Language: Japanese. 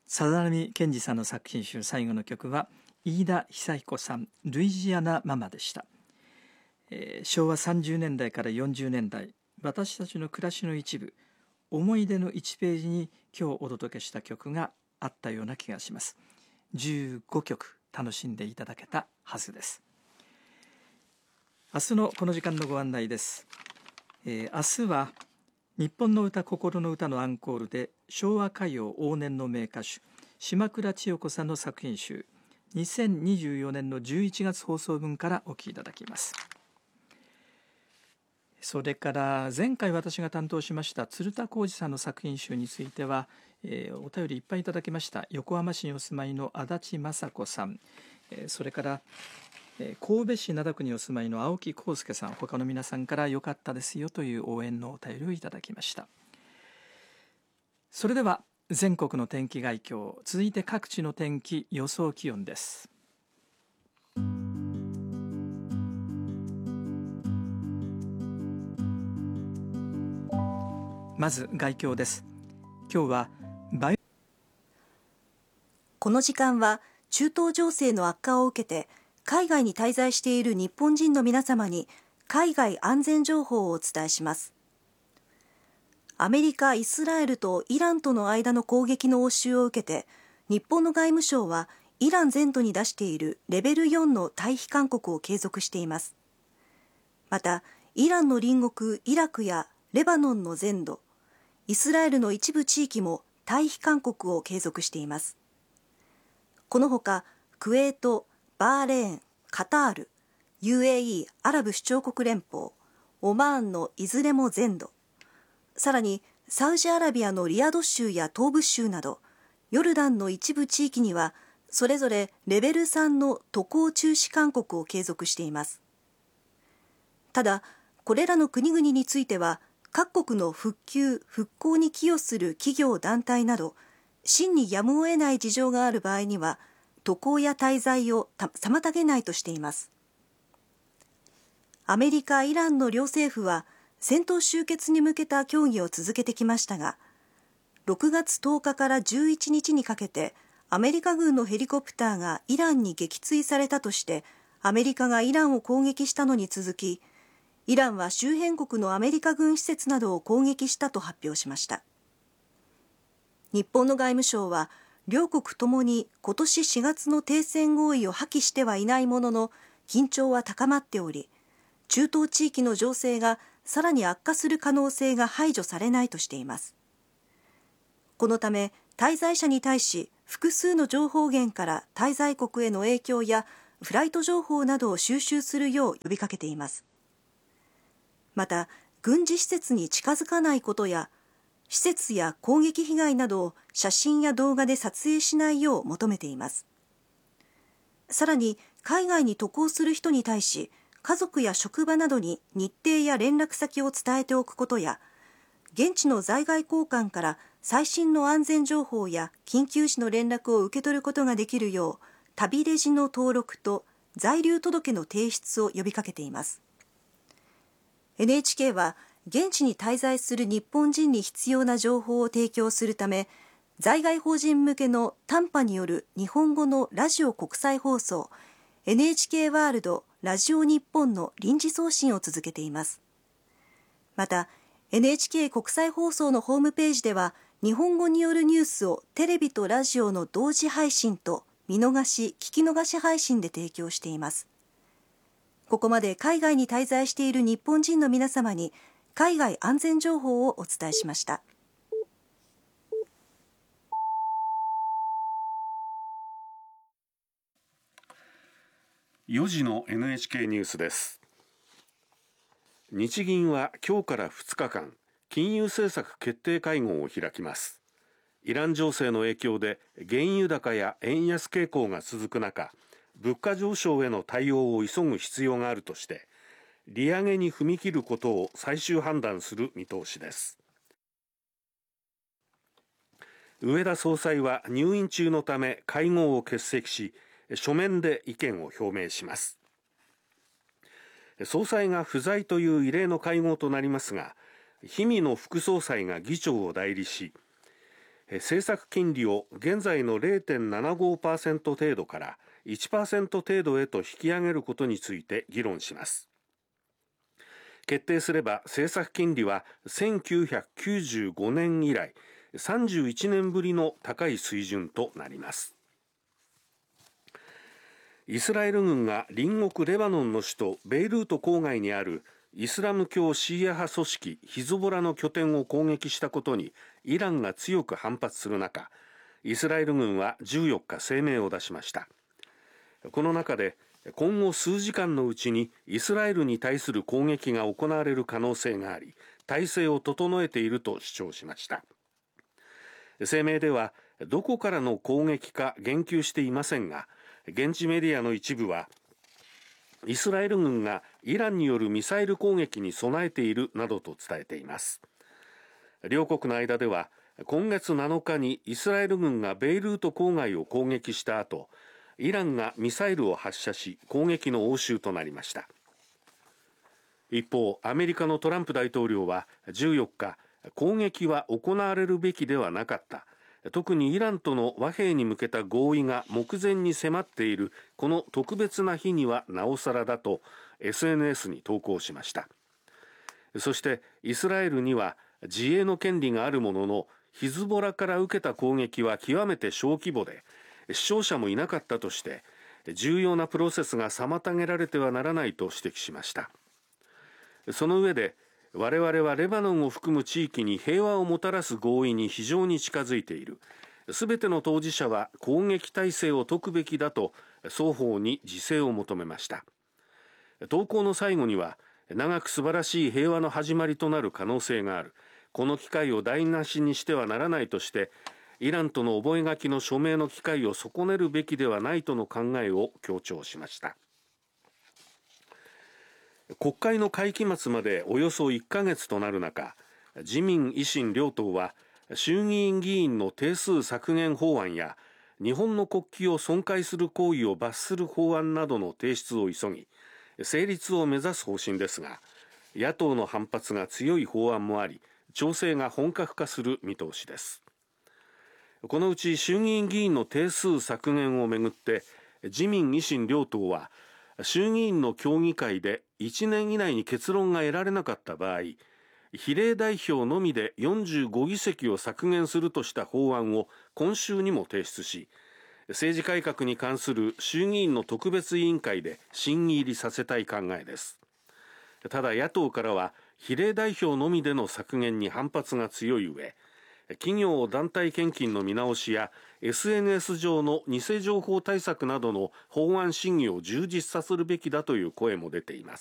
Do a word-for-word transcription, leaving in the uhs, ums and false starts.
佐々木健二さんの作品集、最後の曲は飯田久彦さん、ルイジアナママでした。えー、昭和さんじゅうねんだいからよんじゅうねんだい、私たちの暮らしの一部、思い出のいちページに今日お届けした曲があったような気がします。じゅうごきょく楽しんでいただけたはずです。明日のこの時間のご案内です。えー、明日は日本の歌、心の歌のアンコールで昭和歌謡往年の名歌手、島倉千代子さんの作品集、にせんにじゅうよねんのじゅういちがつ放送分からお聴きいただきます。それから前回私が担当しました鶴田浩二さんの作品集については、えー、お便りいっぱいいただきました。横浜市にお住まいの足立雅子さん、えー、それから神戸市灘区にお住まいの青木康介さん、他の皆さんから良かったですよという応援のお便りをいただきました。それでは全国の天気概況、続いて各地の天気予想気温です。まず概況です。今日は梅この時間は中東情勢の悪化を受けて海外に滞在している日本人の皆様に海外安全情報をお伝えします。アメリカ、イスラエルとイランとの間の攻撃の応酬を受けて、日本の外務省はイラン全土に出しているレベルよんの退避勧告を継続しています。また、イランの隣国イラクやレバノンの全土、イスラエルの一部地域も退避勧告を継続しています。このほか、クウェート、バーレーン、カタール、ユーエーイー アラブ首長国連邦、オマーンのいずれも全土、さらにサウジアラビアのリヤド州や東部州など、ヨルダンの一部地域には、それぞれレベルさんの渡航中止勧告を継続しています。ただ、これらの国々については、各国の復旧・復興に寄与する企業団体など、真にやむを得ない事情がある場合には、渡航や滞在を妨げないとしています。アメリカ、イランの両政府は戦闘終結に向けた協議を続けてきましたが、ろくがつとおかからじゅういちにちにかけてアメリカ軍のヘリコプターがイランに撃墜されたとしてアメリカがイランを攻撃したのに続き、イランは周辺国のアメリカ軍施設などを攻撃したと発表しました。日本の外務省は両国ともに今年しがつの停戦合意を破棄してはいないものの、緊張は高まっており、中東地域の情勢がさらに悪化する可能性が排除されないとしています。このため滞在者に対し複数の情報源から滞在国への影響やフライト情報などを収集するよう呼びかけています。また、軍事施設に近づかないことや施設や攻撃被害などを写真や動画で撮影しないよう求めています。さらに海外に渡航する人に対し、家族や職場などに日程や連絡先を伝えておくことや、現地の在外公館から最新の安全情報や緊急時の連絡を受け取ることができるよう、旅レジの登録と在留届の提出を呼びかけています。エヌエイチケー は現地に滞在する日本人に必要な情報を提供するため、在外邦人向けの短波による日本語のラジオ国際放送 エヌエイチケー ワールドラジオ日本の臨時送信を続けています。また エヌエイチケー 国際放送のホームページでは、日本語によるニュースをテレビとラジオの同時配信と見逃し・聞き逃し配信で提供しています。ここまで海外に滞在している日本人の皆様に海外安全情報をお伝えしました。 よじの エヌエイチケー ニュースです。日銀は今日からふつかかん、金融政策決定会合を開きます。イラン情勢の影響で原油高や円安傾向が続く中、物価上昇への対応を急ぐ必要があるとして、利上げに踏み切ることを最終判断する見通しです。植田総裁は入院中のため会合を欠席し、書面で意見を表明します。総裁が不在という異例の会合となりますが、氷見野副総裁が議長を代理し、 政策金利を現在の ゼロてんななごパーセント 程度から いちパーセント 程度へと引き上げることについて議論します。決定すれば政策金利はせんきゅうひゃくきゅうじゅうごねん以来さんじゅういちねんぶりの高い水準となります。イスラエル軍が隣国レバノンの首都ベイルート郊外にあるイスラム教シーア派組織ヒズボラの拠点を攻撃したことにイランが強く反発する中、イスラエル軍はじゅうよっか声明を出しました。この中で今後数時間のうちにイスラエルに対する攻撃が行われる可能性があり、態勢を整えていると主張しました。声明ではどこからの攻撃か言及していませんが、現地メディアの一部はイスラエル軍がイランによるミサイル攻撃に備えているなどと伝えています。両国の間では今月なのかにイスラエル軍がベイルート郊外を攻撃した後、イランがミサイルを発射し攻撃の応酬となりました。一方、アメリカのトランプ大統領はじゅうよっか、攻撃は行われるべきではなかった、特にイランとの和平に向けた合意が目前に迫っているこの特別な日にはなおさらだと エスエヌエス に投稿しました。そしてイスラエルには自衛の権利があるものの、ヒズボラから受けた攻撃は極めて小規模で死傷者もいなかったとして、重要なプロセスが妨げられてはならないと指摘しました。その上で、我々はレバノンを含む地域に平和をもたらす合意に非常に近づいている。すべての当事者は攻撃態勢を解くべきだと双方に自制を求めました。投稿の最後には、長く素晴らしい平和の始まりとなる可能性がある。この機会を台無しにしてはならないとして、イランとの覚書の署名の機会を損ねるべきではないとの考えを強調しました。国会の会期末までおよそいっかげつとなる中、自民・維新両党は衆議院議員の定数削減法案や日本の国旗を損壊する行為を罰する法案などの提出を急ぎ、成立を目指す方針ですが、野党の反発が強い法案もあり、調整が本格化する見通しです。このうち衆議院議員の定数削減をめぐって、自民・維新両党は衆議院の協議会でいちねん以内に結論が得られなかった場合、比例代表のみでよんじゅうごぎせきを削減するとした法案を今週にも提出し、政治改革に関する衆議院の特別委員会で審議入りさせたい考えです。ただ野党からは比例代表のみでの削減に反発が強い上、企業団体献金の見直しや エスエヌエス 上の偽情報対策などの法案審議を充実させるべきだという声も出ています。